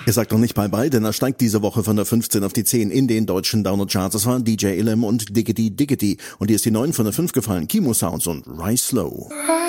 Er sagt noch nicht bye-bye, denn er steigt diese Woche von der 15 auf die 10 in den deutschen Download-Charts. Das waren DJ Illem und Diggity Diggity. Und hier ist die 9 von der 5 gefallen. Kimo Sounds und Rise Slow.